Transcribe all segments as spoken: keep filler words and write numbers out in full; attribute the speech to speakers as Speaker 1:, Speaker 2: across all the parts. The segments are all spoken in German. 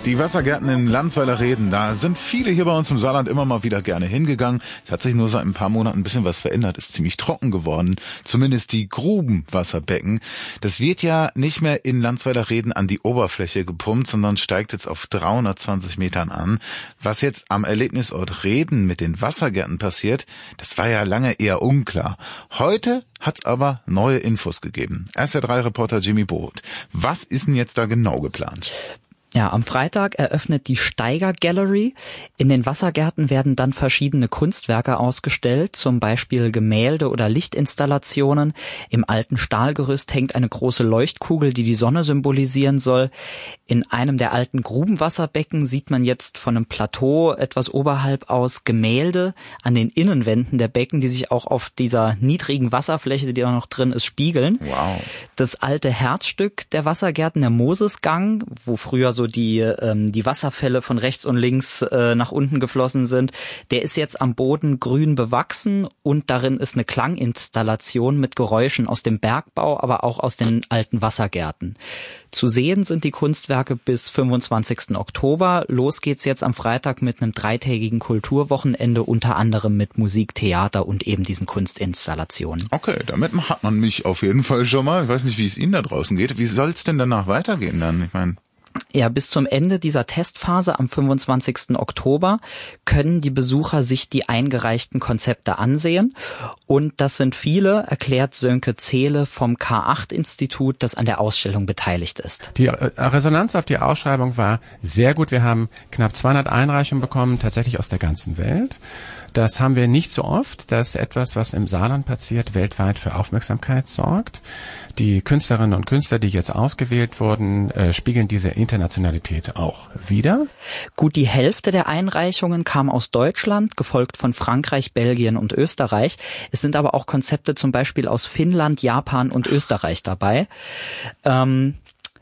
Speaker 1: Die Wassergärten in Landsweiler Reden, da sind viele hier bei uns im Saarland immer mal wieder gerne hingegangen. Es hat sich nur seit ein paar Monaten ein bisschen was verändert, ist ziemlich trocken geworden. Zumindest die Grubenwasserbecken. Das wird ja nicht mehr in Landsweiler Reden an die Oberfläche gepumpt, sondern steigt jetzt auf dreihundertzwanzig Metern an. Was jetzt am Erlebnisort Reden mit den Wassergärten passiert, das war ja lange eher unklar. Heute hat's aber neue Infos gegeben. S R drei Reporter Jimmy Boot. Was ist denn jetzt da genau geplant?
Speaker 2: Ja, am Freitag eröffnet die Steiger Gallery. In den Wassergärten werden dann verschiedene Kunstwerke ausgestellt, zum Beispiel Gemälde oder Lichtinstallationen. Im alten Stahlgerüst hängt eine große Leuchtkugel, die die Sonne symbolisieren soll. In einem der alten Grubenwasserbecken sieht man jetzt von einem Plateau etwas oberhalb aus Gemälde an den Innenwänden der Becken, die sich auch auf dieser niedrigen Wasserfläche, die da noch drin ist, spiegeln.
Speaker 1: Wow.
Speaker 2: Das alte Herzstück der Wassergärten, der Mosesgang, wo früher so die ähm, die Wasserfälle von rechts und links äh, nach unten geflossen sind, der ist jetzt am Boden grün bewachsen und darin ist eine Klanginstallation mit Geräuschen aus dem Bergbau, aber auch aus den alten Wassergärten. Zu sehen sind die Kunstwerke bis fünfundzwanzigsten Oktober. Los geht's jetzt am Freitag mit einem dreitägigen Kulturwochenende, unter anderem mit Musik, Theater und eben diesen Kunstinstallationen.
Speaker 1: Okay, damit hat man mich auf jeden Fall schon mal. Ich weiß nicht, wie es Ihnen da draußen geht. Wie soll's denn danach weitergehen dann? Ich meine...
Speaker 2: Ja, bis zum Ende dieser Testphase am fünfundzwanzigsten Oktober können die Besucher sich die eingereichten Konzepte ansehen. Und das sind viele, erklärt Sönke Zehle vom K acht Institut, das an der Ausstellung beteiligt ist.
Speaker 3: Die Resonanz auf die Ausschreibung war sehr gut. Wir haben knapp zweihundert Einreichungen bekommen, tatsächlich aus der ganzen Welt. Das haben wir nicht so oft, dass etwas, was im Saarland passiert, weltweit für Aufmerksamkeit sorgt. Die Künstlerinnen und Künstler, die jetzt ausgewählt wurden, äh, spiegeln diese Internationalität auch wider.
Speaker 2: Gut die Hälfte der Einreichungen kam aus Deutschland, gefolgt von Frankreich, Belgien und Österreich. Es sind aber auch Konzepte zum Beispiel aus Finnland, Japan und Österreich dabei. Ähm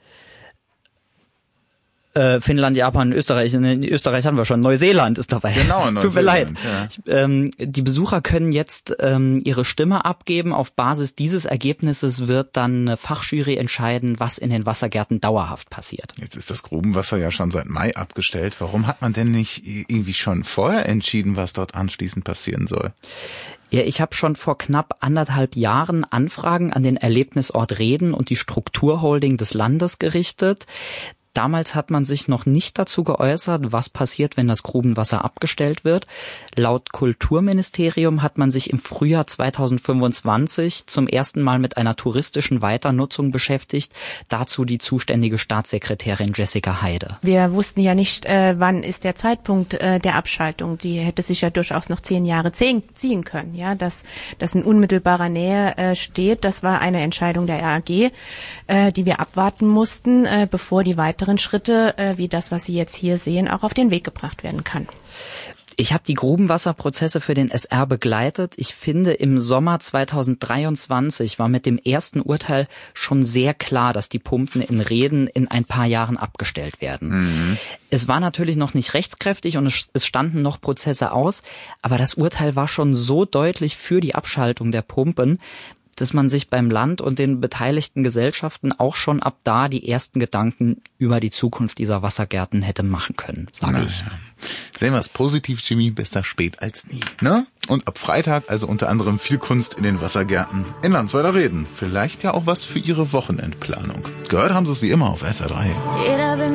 Speaker 2: Äh, Finnland, Japan, Österreich. In Österreich haben wir schon. Neuseeland ist dabei.
Speaker 1: Genau, Neuseeland.
Speaker 2: Tut mir leid.
Speaker 1: Ja.
Speaker 2: Ich, ähm, die Besucher können jetzt ähm, ihre Stimme abgeben. Auf Basis dieses Ergebnisses wird dann eine Fachjury entscheiden, was in den Wassergärten dauerhaft passiert.
Speaker 1: Jetzt ist das Grubenwasser ja schon seit Mai abgestellt. Warum hat man denn nicht irgendwie schon vorher entschieden, was dort anschließend passieren soll?
Speaker 2: Ja, ich habe schon vor knapp anderthalb Jahren Anfragen an den Erlebnisort Reden und die Strukturholding des Landes gerichtet. Damals hat man sich noch nicht dazu geäußert, was passiert, wenn das Grubenwasser abgestellt wird. Laut Kulturministerium hat man sich im Frühjahr zweitausendfünfundzwanzig zum ersten Mal mit einer touristischen Weiternutzung beschäftigt. Dazu die zuständige Staatssekretärin Jessica Heide.
Speaker 4: Wir wussten ja nicht, äh, wann ist der Zeitpunkt äh, der Abschaltung. Die hätte sich ja durchaus noch zehn Jahre ziehen, ziehen können. Ja, dass das in unmittelbarer Nähe äh, steht, das war eine Entscheidung der R A G, äh, die wir abwarten mussten, äh, bevor die weitere Schritte, äh, wie das, was Sie jetzt hier sehen, auch auf den Weg gebracht werden kann.
Speaker 2: Ich habe die Grubenwasserprozesse für den S R begleitet. Ich finde, im Sommer zweitausenddreiundzwanzig war mit dem ersten Urteil schon sehr klar, dass die Pumpen in Reden in ein paar Jahren abgestellt werden. Mhm. Es war natürlich noch nicht rechtskräftig und es, es standen noch Prozesse aus, aber das Urteil war schon so deutlich für die Abschaltung der Pumpen, dass man sich beim Land und den beteiligten Gesellschaften auch schon ab da die ersten Gedanken über die Zukunft dieser Wassergärten hätte machen können, sage
Speaker 1: Na,
Speaker 2: ich.
Speaker 1: Ja. Sehen wir es positiv, Jimmy, besser spät als nie. Ne? Und ab Freitag also unter anderem viel Kunst in den Wassergärten in Landsweiler Reden. Vielleicht ja auch was für Ihre Wochenendplanung. Gehört haben Sie es wie immer auf S R drei.